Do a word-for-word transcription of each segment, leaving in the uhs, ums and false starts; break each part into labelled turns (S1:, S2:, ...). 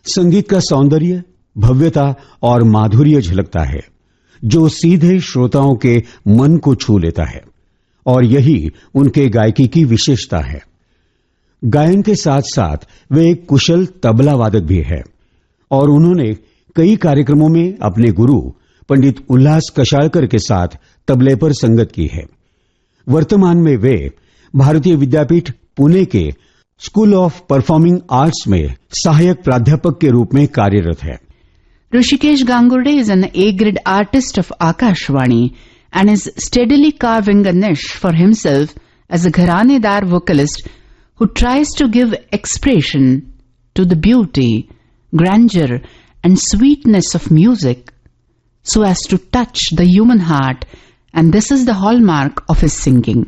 S1: संगीत का सौंदर्य, भव्यता और माधुर्य झलकता है जो सीधे श्रोताओं के मन को छू लेता है और यही उनके गायकी की विशेषता है। गायन के साथ साथ वे एक कुशल तबला वादक भी है और उन्होंने कई कार्यक्रमों में अपने गुरु पंडित उल्लास कशाळकर के साथ तबले पर संगत की है। वर्तमान में वे भारतीय विद्यापीठ पुणे के स्कूल ऑफ परफॉर्मिंग आर्ट्स में सहायक प्राध्यापक के रूप में कार्यरत है।
S2: Hrishikesh Gangurde is an A-grade artist of Akashvani and is steadily carving a niche for himself as a gharanedar vocalist who tries to give expression to the beauty, grandeur and sweetness of music so as to touch the human heart, and this is the hallmark of his singing.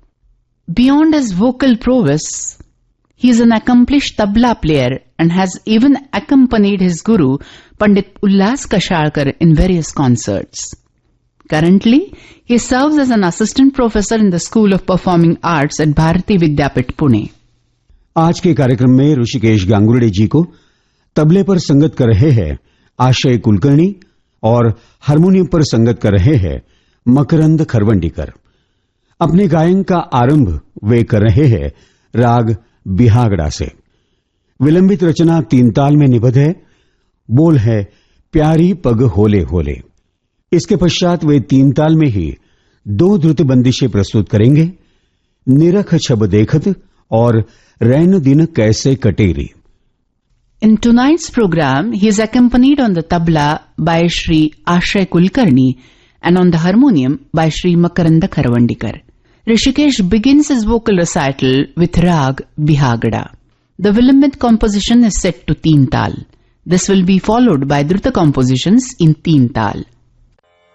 S2: Beyond his vocal prowess, he is an accomplished tabla player and has even accompanied his guru Pandit Ullas Kashalkar in various concerts. Currently, he serves as an assistant professor in the School of Performing Arts at Bharati Vidyapit, Pune.
S1: आज के कार्यक्रम में ऋषिकेश गांगुर्डे जी को तबले पर संगत कर रहे हैं आश्रय कुलकर्णी और हारमोनियम पर संगत कर रहे हैं मकरंद खरवंडीकर। अपने गायन का आरंभ वे कर रहे हैं राग बिहागड़ा से। विलंबित रचना तीन ताल में निबद्ध है। बोल है प्यारी पग होले होले। इसके पश्चात वे तीन ताल में ही दो द्रुत बंदिशें प्रस्तुत करेंगे, निरख छब देखत और रैन दिन कैसे कटेरी।
S2: In tonight's program, he is accompanied on the tabla by Shri Ashray Kulkarni and on the harmonium by Shri Makaranda Kharavandikar. Rishikesh begins his vocal recital with Rag Bihagada. The Vilambit composition is set to Teen Tal. This will be followed by Druta compositions in Teen Tal.